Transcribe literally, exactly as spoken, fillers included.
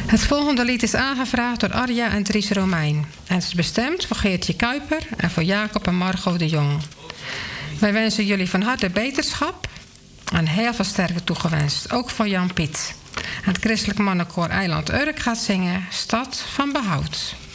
Het volgende lied is aangevraagd door Arja en Dries Romein. En het is bestemd voor Geertje Kuiper en voor Jacob en Margot de Jong. Wij wensen jullie van harte beterschap en heel veel sterkte toegewenst. Ook voor Jan Piet. En het christelijk mannenkoor Eiland Urk gaat zingen Stad van Behoud.